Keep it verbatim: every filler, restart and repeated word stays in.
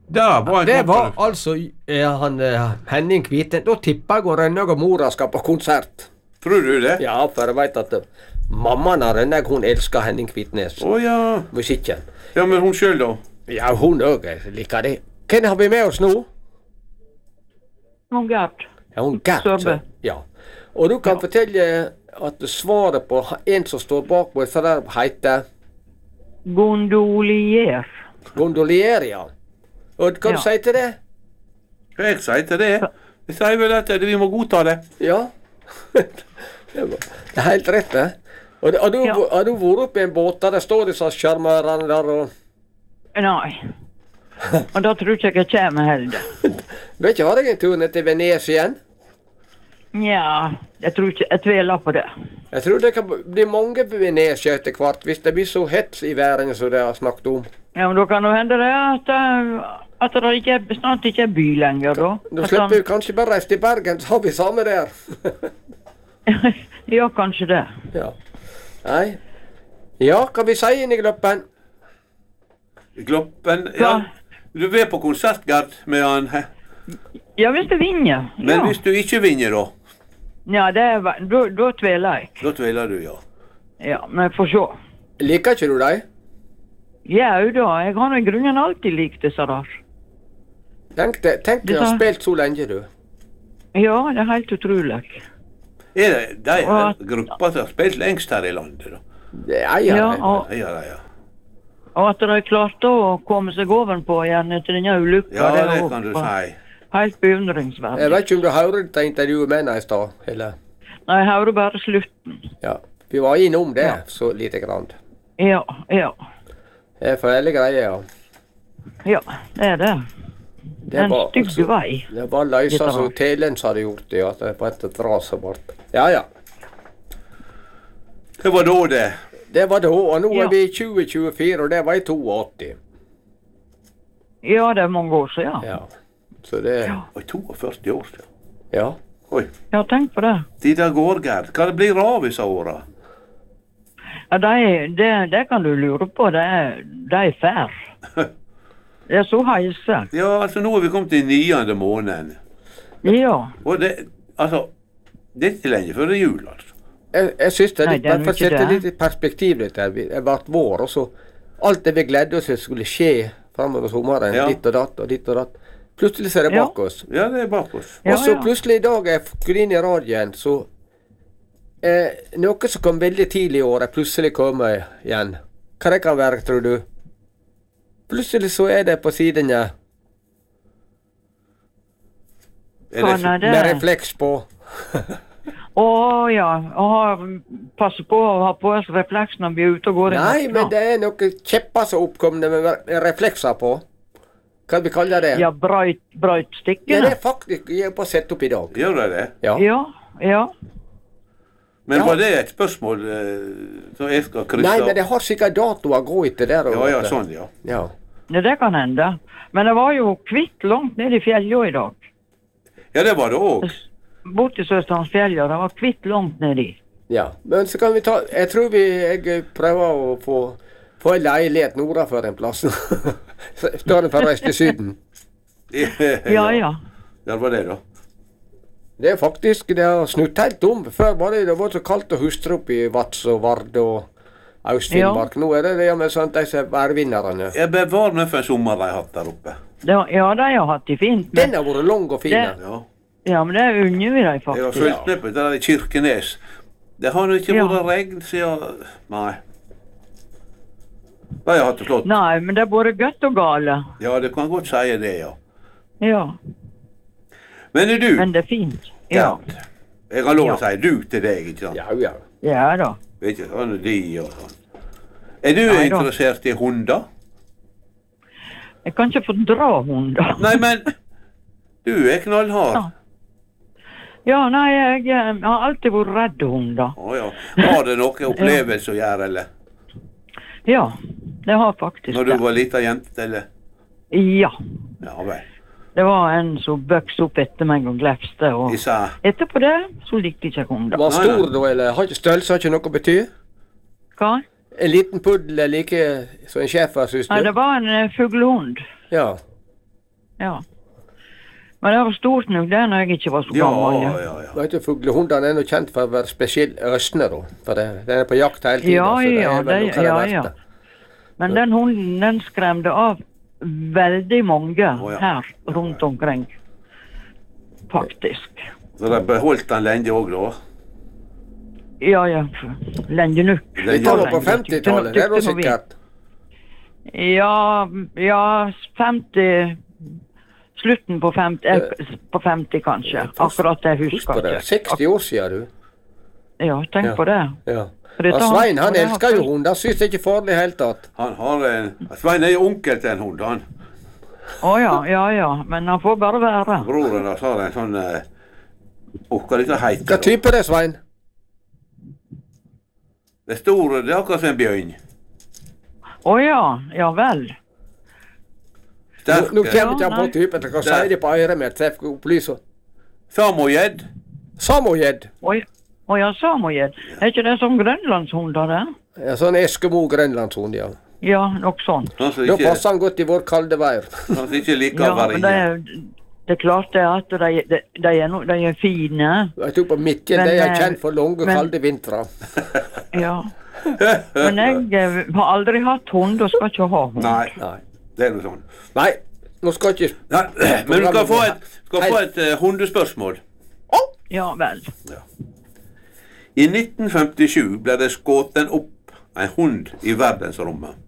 Det var, det var altså eh, han eh, Henning Kviten. Da tipper jeg og Rønnaug og mora skal på konsert. Tror du det? Ja, for jeg vet at uh, mammaen av Rønnaug, hun elsker Henning Kvitnes. Å oh, ja. Musikken. Ja, men hun selv da? Ja, hun også liker det. Hvem har vi med oss nå? Hun Gert. Ja, hun Gert. Sørbe. Ja. Og du kan ja. fortelle at svaret på en som står bak på et forderv heter Gondolier. Gondolier, ja. Og hva ja. du sier til det? Hva jeg sier til det? Jeg sier vel at vi må godta det. Ja. Det er helt rett, det. Og har du, ja. har du vært oppe i en båt der det står disse sjarmørene der og... Nei. Og da tror ikke jeg kommer heller. Vet ikke, har jeg en tur ned til Venezia igjen? Ja, jeg tror ikke, jeg tveler på det. Jeg tror det kan bli mange på Venezia etter hvert, hvis det blir så hets i verden som det har snakket om. Ja, men da kan det hende det at, at det ikke, snart ikke er by lenger, da. Da slipper vi kanskje bare reise til Bergen, så har vi samme der. Ja, kanskje det. Ja. Nei. Ja, hva vi sier inn i Gloppen? Gloppen, ja. Du er på konsert, Gerd, med han. Ja, hvis du vinner. Men ja. hvis du ikke vinner, da? Ja, det er, da, da tveler jeg. Da tveler du, ja. Ja, men får se. Liker ikke du deg? Ja, da. Jeg har i grunnen alltid likt det så der. Tenk deg, tenk deg å ha spilt så lenge, du. Ja, det er helt utrolig. Er det de grupper som har spilt lengst her i landet, da? Det er jeg, ja, og, ja, ja. og at de klarte å komme seg ovenpå igjen etter denne ulykka. Ja, det, det også, kan du si. Helt beundringsverdig. Jeg vet ikke om du hørte det intervjuet med henne i stad, eller? Nei, jeg hørte bare slutten. Ja, vi var innom det, ja. så lite grann. Ja, ja. Det er forskjellige greier, ja. Ja, det er det. Det en var, stygg altså, vei. Det var løsa som Telens hadde gjort det, at det var et ras og bort. Ja, ja. Det var da det. Det var da, og nå ja. er vi i tjue tjuefire, og det var i åttito. Ja, det er mange år siden, ja. Så det... Ja. Oi, førti år siden. Ja. Oi. Ja, tenk på det. Tida går, Gerd. Hva det blir av disse åra? Ja, det, det, det kan du lure på. Det er, det er fær. Det er så heise. Ja, altså nå er vi kommet til niende måneden. Ja. Og det, altså, det er ikke lenge før det er jul, altså. Jeg, jeg synes det er litt, Nei, det er for å sette litt i perspektiv litt her. Det har vært vår, og så alt det vi gledde oss til skulle skje fremover sommeren, ja. ditt og datt og ditt og datt. Plutselig så er det bak ja. oss. Ja, det er bak oss. Ja, og så ja. plutselig i dag jeg går inn i radioen, så eh, noe som kom veldig tidlig i året, plutselig kommer igjen. Hva det kan være, tror du? Plutselig så er det på sidene. Er det, det? Med refleks på. Å oh, ja, og passe på å ha på oss refleks når vi er ute og går. Nei, men det er noen kjepper som oppkommer med reflekser på. Hva vi kaller det? Ja, brøyt, brøytstikkene. Ja, det er faktisk, jeg har bare sett opp i dag. Gjør det det? Ja, ja. ja. Men ja. var det et spørsmål eh, som jeg skal krysse? Nei, men det har sikkert datoer å gå etter der. Ja, ja, sånn, ja. Ja. Ja, det kan hende. Men det var jo kvitt langt ned i fjellet i dag. Ja, det var det også. Bort i Søsterens fjellet, det var kvitt langt ned i. Ja, men så kan vi ta, jeg tror vi, jeg prøver å få, få en leilighet nord for en plass. Større for å reise til syden. Ja, ja. Ja, var det da. Det er faktisk, det har snutt helt om. Før var det, det var så kaldt å hustre opp i Vats og Vard og Øst-Finnmark. Ja. Nå er det det med sånt, disse værvinnerne. Jeg bevar meg for en sommer de har hatt der oppe. Det, ja, de har hatt det fint. Men den har vært lang og fin. Det, ja. ja, men det er unge vi de faktisk. Jeg har fulgt med på det der i Kirkenes. Det har jo ikke ja. vært regn siden... Nei. Det har jeg hatt det flott. Nei, men det er både godt og gale. Ja, det kan godt si det, ja. Ja. Men er du... Men det er fint. Ja. Gert, jeg har lov å si du til deg, ikke sant? Ja, ja. Ja da. Vet ikke, sånn er de og sånn. Er du Nei, interessert i hunder? Jeg kan ikke fordra hunder. Nei, men du er knallhard. Ja. Ja, nei, jeg, jeg har alltid vært redd hunder. Å ja. Har det noe opplevelse å gjøre, eller? Ja, det har faktisk det. Når du var liten jente, eller? Ja. Ja, vel. Det var en som bøkste opp etter meg og glefste, og Isa. etterpå det, så likte jeg ikke hunder. Var stor da, eller har ikke størrelse, har ikke noe å bety? Hva? En liten puddel er like som en schæfer, synes du? Nei, det var en uh, fuglehund. Ja. Ja. Men det var stort nok det når jeg ikke var så Ja, gammel. ja, ja. Vet du, fuglehundene er nå kjent for å være spesielt røstende, da. For det, den er på jakt hele tiden. Ja, så det ja, er vel det- noe av det ja, verste. ja. Men den hunden, den skremte av veldig mange Å, ja. her rundt omkring. Faktisk. Så de beholdt den lenge òg, da? Ja, ja. Lenge nok. Lenge Det var nok. på femtitallet, det er da sikkert. Ja, ja, femti... Slutten på femti, eh, på femti kanskje. Akkurat det jeg Husk husker på det. seksti år siden, du. Ja, tenk Ja. på det. Ja. For dette Og har- Svein, han for det har- elsker jo hund. Han synes det er ikke farlig i hele tatt. Han har en Svein er jo onkel til en hund, han. Å ja, ja, ja. Men han får bare være. Broren hans har en sånn eh, Åh, hva dette heter Hva type er det, Svein? Det er store, det er akkurat som en bjørn. Å ja, ja vel. Nå, nå Sterke. kommer ikke Ja, han på nei. typen. Jeg kan Der. si det på øret mitt, så jeg får opplyse. Samoyed. Samoyed. Å ja, å ja, samoyed. Er ikke det som grønlandshunder, det? Ja, sånn Eskimo-grønlandshund, ja. Ja, noe sånt. Han som Da ikke, passer han godt i vår kalde vær. han som ikke liker Ja, å være men det inne. er, det er klart det at de, de, de, er, no, de er fine. Jeg tror på midtjen, Men, de er eh, kjent for lange, men- kalde vintre. Ja. Men jeg eh, har aldri hatt hund og skal ikke ha hund. Nei, Nei. det er noe sånn. Nei, nå skal ikke... Nei, men du skal få et, skal få et eh, hundespørsmål. Ja vel. I nitten femtisju ble det skutt opp en hund i verdensrommet.